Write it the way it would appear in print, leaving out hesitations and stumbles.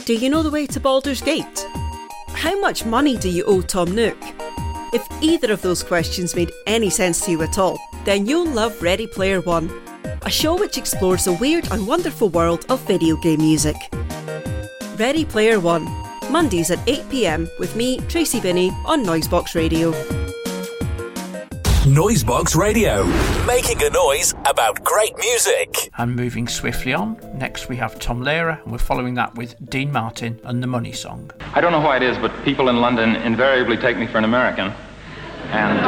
Do you know the way to Baldur's Gate? How much money do you owe Tom Nook? If either of those questions made any sense to you at all, then you'll love Ready Player One, a show which explores the weird and wonderful world of video game music. Ready Player One, Mondays at 8 p.m. with me, Tracy Binney, on Noisebox Radio. Noisebox Radio, making a noise about great music. And moving swiftly on, next we have Tom Lehrer, and we're following that with Dean Martin and The Money Song. I don't know why it is, but people in London invariably take me for an American. And